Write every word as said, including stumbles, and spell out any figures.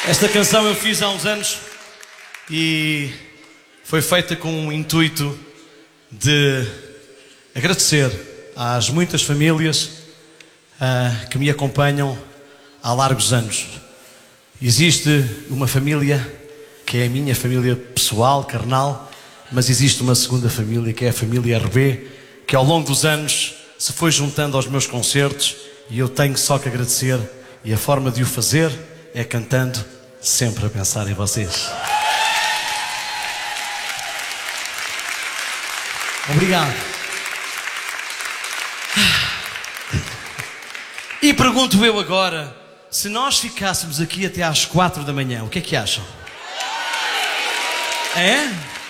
Esta canção eu fiz há uns anos e foi feita com o intuito de agradecer às muitas famílias uh, que me acompanham há largos anos. Existe uma família que é a minha família pessoal, carnal, mas existe uma segunda família que é a família R B, que ao longo dos anos se foi juntando aos meus concertos e eu tenho só que agradecer, e a forma de o fazer é cantando, sempre a pensar em vocês. Obrigado. E pergunto eu agora, se nós ficássemos aqui até às quatro da manhã, o que é que acham? É?